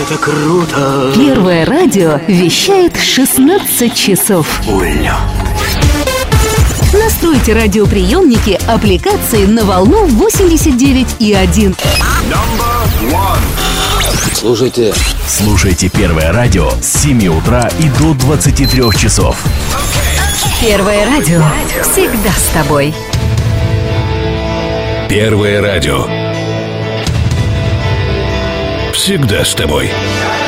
Это круто! Первое радио вещает 16 часов. Больно. Настройте радиоприемники аппликации на волну 89,1. Слушайте Первое радио с 7 утра и до 23 часов. Первое радио всегда с тобой. Первое радио всегда с тобой.